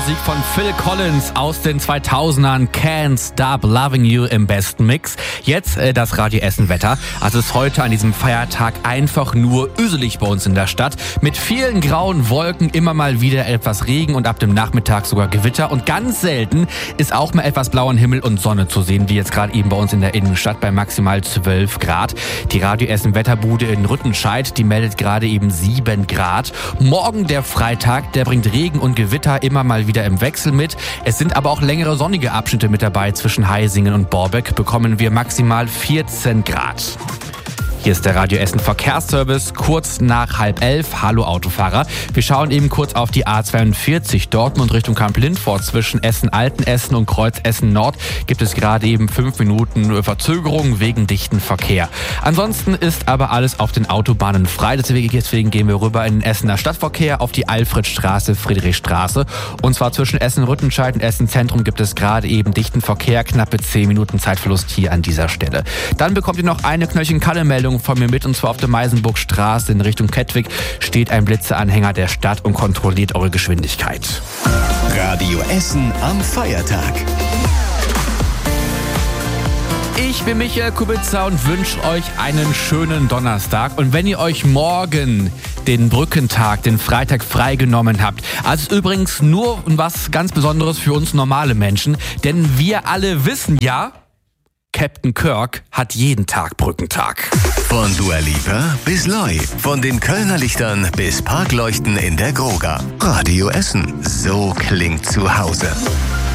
Musik von Phil Collins aus den 2000ern. Can't Stop Loving You im besten Mix. Jetzt das Radio Essen Wetter. Also ist heute an diesem Feiertag einfach nur üselig bei uns in der Stadt. Mit vielen grauen Wolken, immer mal wieder etwas Regen und ab dem Nachmittag sogar Gewitter. Und ganz selten ist auch mal etwas blauen Himmel und Sonne zu sehen, wie jetzt gerade eben bei uns in der Innenstadt bei maximal 12 Grad. Die Radio Essen Wetterbude in Rüttenscheid, die meldet gerade eben 7 Grad. Morgen der Freitag, der bringt Regen und Gewitter immer mal wieder im Wechsel mit. Es sind aber auch längere sonnige Abschnitte mit dabei. Zwischen Heisingen und Borbeck bekommen wir maximal 14 Grad. Hier ist der Radio Essen Verkehrsservice, kurz nach 10:30. Hallo Autofahrer. Wir schauen eben kurz auf die A42 Dortmund Richtung Kamp-Lindfort. Zwischen Essen-Altenessen und Kreuz Essen-Nord gibt es gerade eben 5 Minuten Verzögerung wegen dichten Verkehr. Ansonsten ist aber alles auf den Autobahnen frei. Deswegen gehen wir rüber in den Essener Stadtverkehr auf die Alfredstraße, Friedrichstraße. Und zwar zwischen Essen-Rüttenscheid und Essen-Zentrum gibt es gerade eben dichten Verkehr. Knappe 10 Minuten Zeitverlust hier an dieser Stelle. Dann bekommt ihr noch eine Knöllchen-Kalle-Meldung von mir mit, und zwar auf der Meisenburgstraße in Richtung Kettwig steht ein Blitzeanhänger der Stadt und kontrolliert eure Geschwindigkeit. Radio Essen am Feiertag. Ich bin Michael Kubitzer und wünsche euch einen schönen Donnerstag. Und wenn ihr euch morgen den Brückentag, den Freitag freigenommen habt, also übrigens nur was ganz Besonderes für uns normale Menschen, denn wir alle wissen ja, Captain Kirk hat jeden Tag Brückentag. Von Dua Lipa bis Loi, von den Kölner Lichtern bis Parkleuchten in der Groga. Radio Essen, so klingt zu Hause.